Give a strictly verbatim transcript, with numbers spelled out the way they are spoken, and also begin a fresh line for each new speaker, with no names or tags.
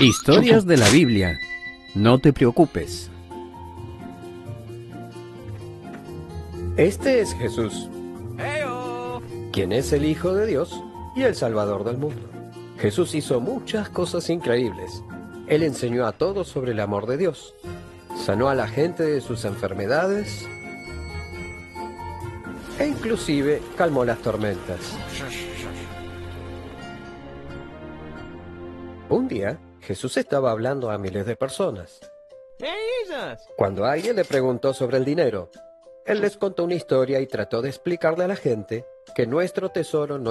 Historias de la Biblia. No te preocupes.
Este es Jesús, quien es el Hijo de Dios y el Salvador del mundo. Jesús hizo muchas cosas increíbles. Él enseñó a todos sobre el amor de Dios. Sanó a la gente de sus enfermedades e inclusive calmó las tormentas. Un día, Jesús estaba hablando a miles de personas. Cuando alguien le preguntó sobre el dinero, él les contó una historia y trató de explicarle a la gente que nuestro tesoro no